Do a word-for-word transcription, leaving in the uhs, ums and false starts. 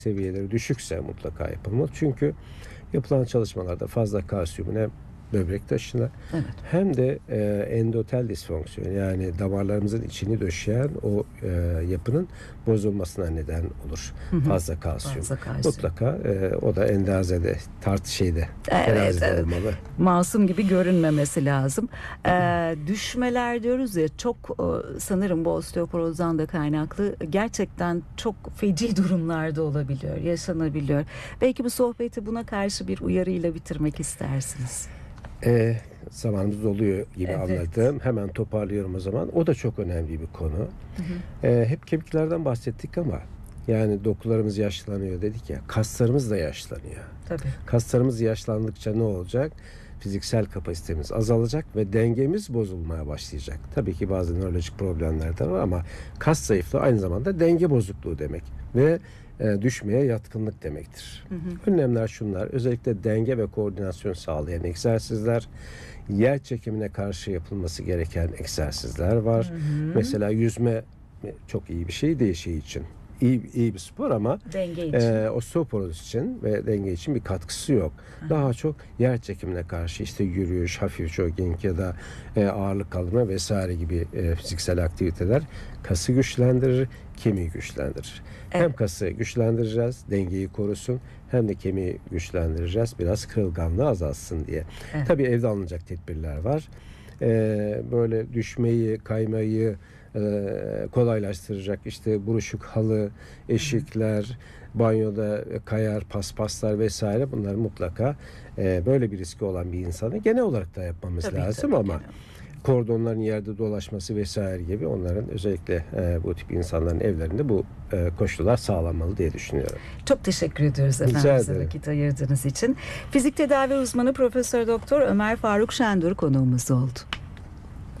seviyeleri düşükse mutlaka yapılmalı. Çünkü yapılan çalışmalarda fazla kalsiyumun hem böbrek taşına Evet. hem de e, endotel disfonksiyon, yani damarlarımızın içini döşeyen o e, yapının bozulmasına neden olur. Hı hı. Fazla kalsiyum. Fazla kalsiyum. Mutlaka e, o da endazede, tart şeyde, Evet, terazide evet. olmalı. Masum gibi görünmemesi lazım. Ee, düşmeler diyoruz ya, çok e, sanırım bu osteoporozdan da kaynaklı, gerçekten çok feci durumlarda olabiliyor, yaşanabiliyor. Belki bu sohbeti buna karşı bir uyarıyla bitirmek istersiniz. E, zamanımız doluyor gibi Evet. anladım. Hemen toparlıyorum o zaman. O da çok önemli bir konu. Hı hı. E, hep kemiklerden bahsettik ama yani dokularımız yaşlanıyor dedik ya, kaslarımız da yaşlanıyor. Tabii. Kaslarımız yaşlandıkça ne olacak? Fiziksel kapasitemiz azalacak ve dengemiz bozulmaya başlayacak. Tabii ki bazı nörolojik problemler de var ama kas zayıflığı aynı zamanda denge bozukluğu demek ve e, düşmeye yatkınlık demektir. Hı hı. Önlemler şunlar: özellikle denge ve koordinasyon sağlayan egzersizler, yer çekimine karşı yapılması gereken egzersizler var. Hı hı. Mesela yüzme çok iyi bir şey değil şey için. İyi, iyi bir spor ama Denge için. e, osteoporoz için ve denge için bir katkısı yok. Hı. Daha çok yer çekimine karşı işte yürüyüş, hafif jogging ya da e, ağırlık kaldırma vesaire gibi e, fiziksel aktiviteler kası güçlendirir, kemiği güçlendirir. Evet. Hem kası güçlendireceğiz, dengeyi korusun, hem de kemiği güçlendireceğiz, biraz kırılganlığı azalsın diye. Evet. Tabii evde alınacak tedbirler var. E, böyle düşmeyi, kaymayı e, kolaylaştıracak işte buruşuk halı, eşikler, banyoda kayar paspaslar vesaire, bunlar mutlaka e, böyle bir riski olan bir insanı genel olarak da yapmamız Tabii, lazım tabii, ama genel. kordonların yerde dolaşması vesaire gibi, onların özellikle e, bu tip insanların evlerinde bu e, koşullar sağlanmalı diye düşünüyorum. Çok teşekkür ediyoruz Rica efendim, bize ederim. vakit ayırdığınız için. Fizik tedavi uzmanı Profesör Doktor Ömer Faruk Şendur konuğumuz oldu.